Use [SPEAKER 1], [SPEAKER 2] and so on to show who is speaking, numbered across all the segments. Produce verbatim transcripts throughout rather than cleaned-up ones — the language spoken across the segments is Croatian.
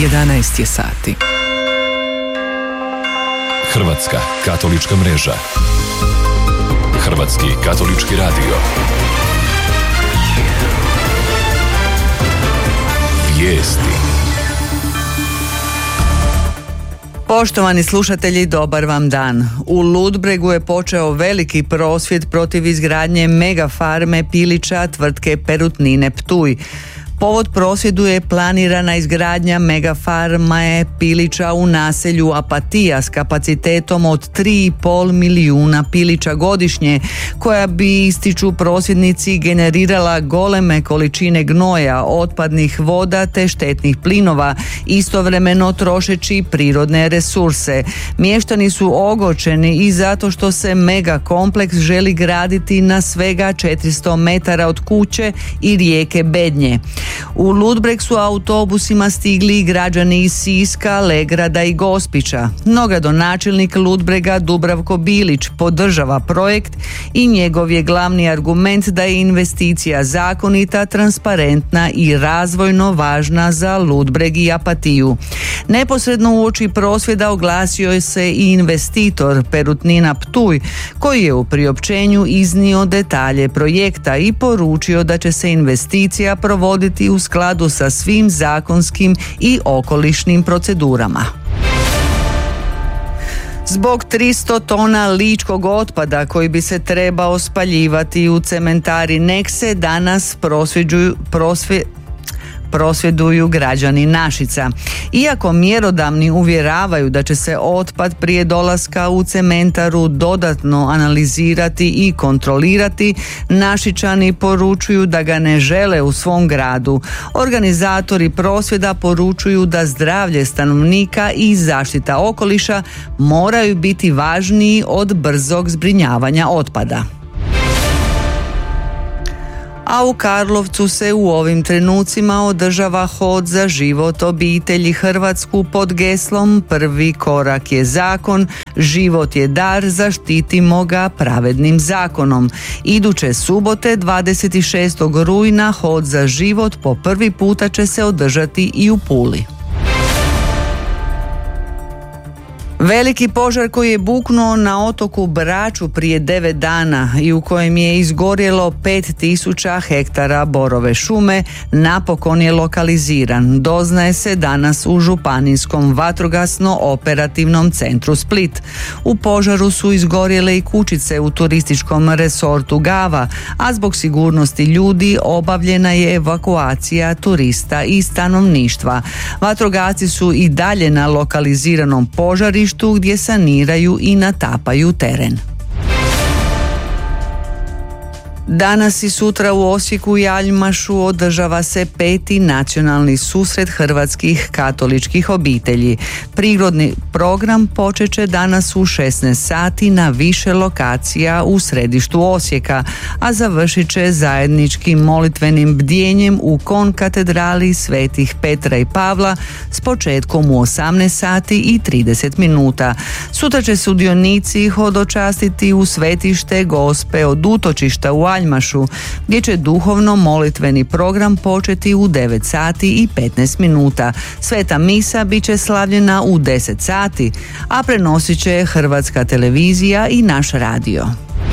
[SPEAKER 1] jedanaest je sati.
[SPEAKER 2] Hrvatska katolička mreža. Hrvatski katolički radio. Vijesti.
[SPEAKER 3] Poštovani slušatelji, dobar vam dan. U Ludbregu je počeo veliki prosvjed protiv izgradnje megafarme pilića tvrtke Perutnine Ptuj. Povod prosvjedu je planirana izgradnja megafarme pilića u naselju Apatija s kapacitetom od tri i pol milijuna pilića godišnje, koja bi, ističu prosvjednici, generirala goleme količine gnoja, otpadnih voda te štetnih plinova, istovremeno trošeći prirodne resurse. Mještani su ogorčeni i zato što se mega kompleks želi graditi na svega četiristo metara od kuće i rijeke Bednje. U Ludbreg su autobusima stigli i građani iz Siska, Legrada i Gospića. No gradonačelnik Ludbrega Dubravko Bilić podržava projekt i njegov je glavni argument da je investicija zakonita, transparentna i razvojno važna za Ludbreg i Apatiju. Neposredno uoči prosvjeda oglasio je se i investitor Perutnina Ptuj, koji je u priopćenju iznio detalje projekta i poručio da će se investicija provoditi u skladu sa svim zakonskim i okolišnim procedurama. Zbog tristo tona ličkog otpada koji bi se trebao spaljivati u cementari Nekse, danas prosvjeduju prosvje prosvjeduju građani Našica. Iako mjerodavni uvjeravaju da će se otpad prije dolaska u cementaru dodatno analizirati i kontrolirati, Našičani poručuju da ga ne žele u svom gradu. Organizatori prosvjeda poručuju da zdravlje stanovnika i zaštita okoliša moraju biti važniji od brzog zbrinjavanja otpada. A u Karlovcu se u ovim trenucima održava hod za život obitelji Hrvatsku pod geslom "Prvi korak je zakon, život je dar, zaštitimo ga pravednim zakonom". Iduće subote, dvadeset šestog rujna, hod za život po prvi puta će se održati i u Puli. Veliki požar koji je buknuo na otoku Braču prije devet dana i u kojem je izgorjelo pet tisuća hektara borove šume napokon je lokaliziran. Doznaje se danas u Županijskom vatrogasno-operativnom centru Split. U požaru su izgorjele i kućice u turističkom resortu Gava, a zbog sigurnosti ljudi obavljena je evakuacija turista i stanovništva. Vatrogasci su i dalje na lokaliziranom požarištu gdje saniraju i natapaju teren. Danas i sutra u Osijeku i Aljmašu održava se peti nacionalni susret hrvatskih katoličkih obitelji. Prigodni program počet će danas u šesnaest sati na više lokacija u središtu Osijeka, a završit će zajedničkim molitvenim bdjenjem u konkatedrali Svetih Petra i Pavla s početkom u osamnaest sati i trideset minuta. Sutra će sudionici hodočastiti u svetište Gospe od utočišta u Aljmašu, gdje će duhovno molitveni program početi u devet sati i petnaest minuta. Sveta misa bit će slavljena u deset sati, a prenosit će Hrvatska televizija i naš radio.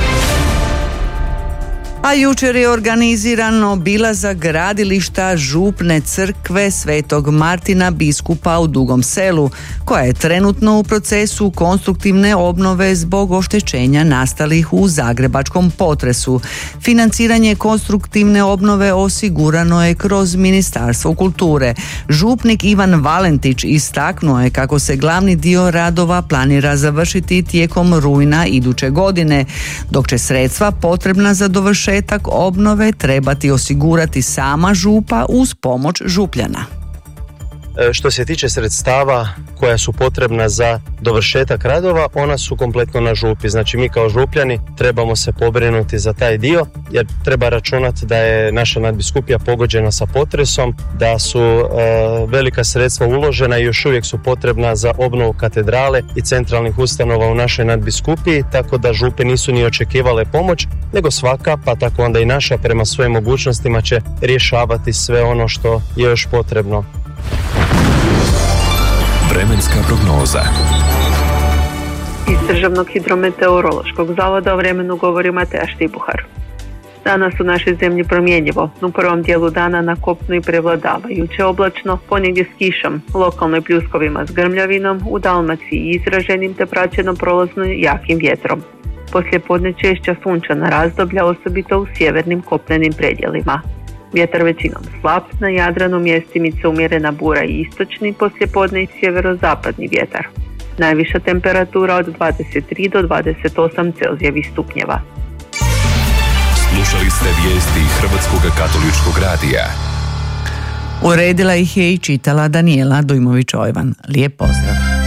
[SPEAKER 3] A jučer je organiziran obilazak gradilišta župne crkve Svetog Martina biskupa u Dugom Selu, koja je trenutno u procesu konstruktivne obnove zbog oštećenja nastalih u zagrebačkom potresu. Financiranje konstruktivne obnove osigurano je kroz Ministarstvo kulture. Župnik Ivan Valentić istaknuo je kako se glavni dio radova planira završiti tijekom rujna iduće godine, dok će sredstva potrebna za dovršetak obnove trebati osigurati sama župa uz pomoć župljana.
[SPEAKER 4] Što se tiče sredstava koja su potrebna za dovršetak radova, ona su kompletno na župi. Znači mi kao župljani trebamo se pobrinuti za taj dio, jer treba računati da je naša nadbiskupija pogođena sa potresom, da su e, velika sredstva uložena i još uvijek su potrebna za obnovu katedrale i centralnih ustanova u našoj nadbiskupiji, tako da župe nisu ni očekivale pomoć, nego svaka, pa tako onda i naša, prema svojim mogućnostima će rješavati sve ono što je još potrebno.
[SPEAKER 2] Vremenska prognoza.
[SPEAKER 1] Iz Državnog hidrometeorološkog zavoda o vremenu govori Mateja Štibuhar. Danas u našoj zemlji promjenjivo. U prvom dijelu dana na kopnu i prevladavajuće oblačno, ponegdje s kišom, lokalno i pljuskovima s grmljavinom, u Dalmaciji izraženim te praćeno prolazno jakim vjetrom. Poslije podne češća sunčana razdoblja, osobito u sjevernim kopnenim predjelima. Vjetar većinom slab, na Jadranu mjestimice umjerena bura i istočni, poslije podne i sjeverozapadni vjetar. Najviša temperatura od dvadeset tri do dvadeset osam Celzijevih stupnjeva.
[SPEAKER 2] Slušali ste vijesti Hrvatskog katoličkog radija.
[SPEAKER 3] Uredila ih je i čitala Danijela Dujmović-Ojvan. Lijep pozdrav.